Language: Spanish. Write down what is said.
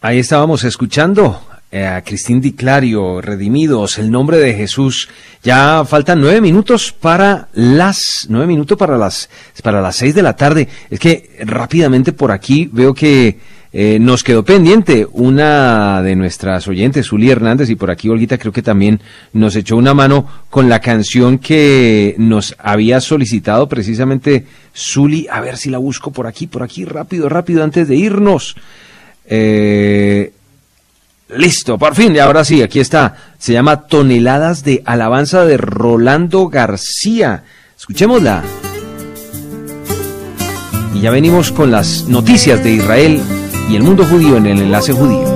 Ahí estábamos escuchando a Cristín Di Clario, Redimidos, el nombre de Jesús. Ya faltan 9 minutos para las 6 de la tarde. Es que rápidamente por aquí veo que nos quedó pendiente una de nuestras oyentes, Zuli Hernández, y por aquí Olguita creo que también nos echó una mano con la canción que nos había solicitado precisamente Zuli. A ver si la busco por aquí, rápido, antes de irnos. Listo, por fin, ahora sí, aquí está. Se llama Toneladas de Alabanza, de Rolando García. Escuchémosla. Y ya venimos con las noticias de Israel y el mundo judío en el Enlace Judío.